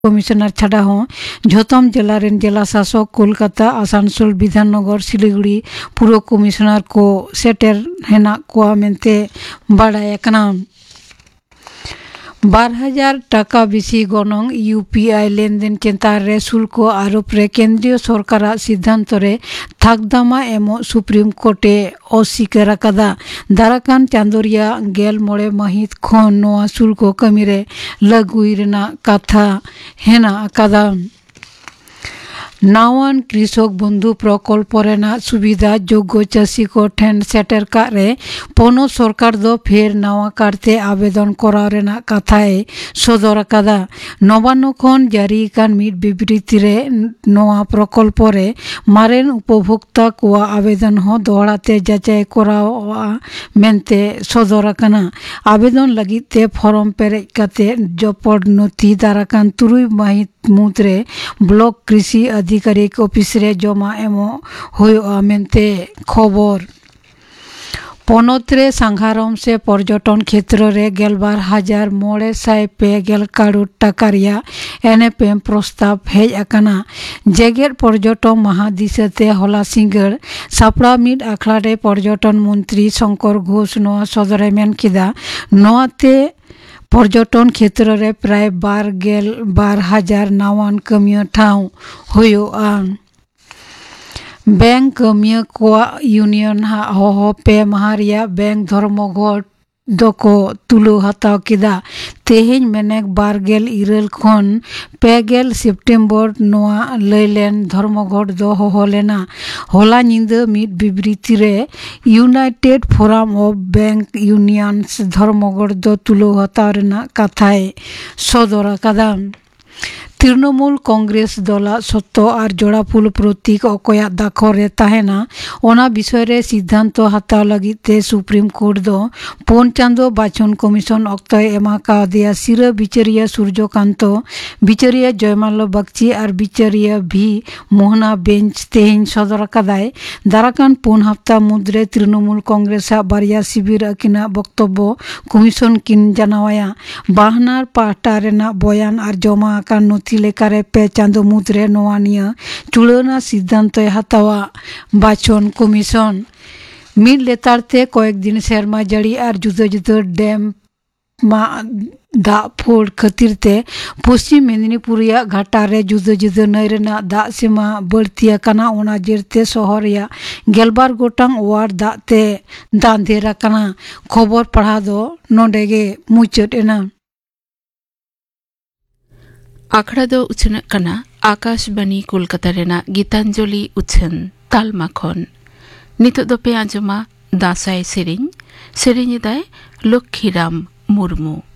Commissioner छाड़ा हों झोतम जिला रेन जिला शासक कोलकाता आसानसोल विधाननगर सिलीगुड़ी पुरो कमिशनर को सेटर हेना को मेनते बाड़ाय कना 12,000 टाका बेसी गनंग यूपीआई लेनदेन चेतान रे शुल्क आरोप रे केंद्रीय सरकार सिद्धांत रे थाकदामा एमो सुप्रीम कोर्टे अस्वीकार अकादा दाराकान चांदोरिया गेल मोड़े महित खन नोआ शुल्क कमी रे लगुई रेना कथा हेना अकादा नावान कृषक बंधु प्रकल्प रेना सुविधा योग्य चाषी को ठेन सेटर का रे पोनो सरकार दो फिर नवा करते आवेदन करा रेना कथाए सदर अकादा नवान्न खन जारी कान मिट विबृति रे नवा प्रकल्प रे मारेन उपभोक्ता को आवेदन हो दोहराते जांचाई करा मेनते सदर अकाना आवेदन लगी ते फॉर्म पेरे कते जपड़ नथी दाराकान तुरुई माहित मुद्रे ब्लॉक कृषि अधिकारिक ऑफिस रे जमा एमो होयो मेनते खबर पनोतरे सांघारम से पर्यटन क्षेत्र रे 11,000 मोड़े साय पे गेल करोड़ टाका रिया एनएपएम प्रस्ताव हेज अकाना जेगेर पर्यटन महादिसते होला सिंगर सापड़ा मिड आखड़ा रे पर्यटन मंत्री शंकर घोष नोआ सदरे मेन किदा नोआते पर्यटन क्षेत्र रे प्राय 12,000 नावान कमिया ठाव होयो बैंक कमिया को यूनियन हो पे महारिया बैंक धर्मघट दको तुलो हताव किदा तेहेज मेनेक 12 खन 5 सेप्टेम्बर नोआ लैलेन धर्मघट दो हो लेना होला निंद मिट विबृति रे United forum of bank unions धर्मघट दो तुलो हताव रेना कथाए सदर अकादा तृणमूल कांग्रेस दला सत्य और जोड़ाफुल प्रतीक अकया दाखर रे ताहेना ओना विषय रे सिद्धांत हताव लगी ते सुप्रीम कोर्ट दो 4 चांदो बाचन कमिशन अक्त एमा का दिया सिर बिचरिया सूर्यकांत बिचरिया जयमाल बक्ची और बिचरिया भी मोहना बेंच तेहिन सदर कदाय दाराकान 4 हफ्ता मुद्रे तृणमूल कांग्रेस बारिया शिविर अकिना वक्तव्य कमिशन किन जनावाया बाहनार पाहटा रेना बयान और जमा का लेकारे पे चांदो मुद्रे नोवानिया चुड़ना सिद्धांत हतावा बाचन कमिशन मिड लेतारते कয়েক दिन सेरमा जड़ी और जुदा जुदा डैम मा दा फोड़ खतिरते पश्चिम मेदिनीपुरिया घाटारे जुदा जुदा नैरेना दा सीमा बढ़तिया कना ओना जेरते शहर या 11 गोटांग वार्ड दाते दांधेरा कना खबर पढ़ा दो नोडेगे मुचट एना आखड़ा दो उछन कना आकाशवाणी कोलकाता रेना गीतांजलि उछन तालमा खन नितो दो पे आंजमा दासाई सेरिंग दाय लक्ष्मीराम मुर्मू।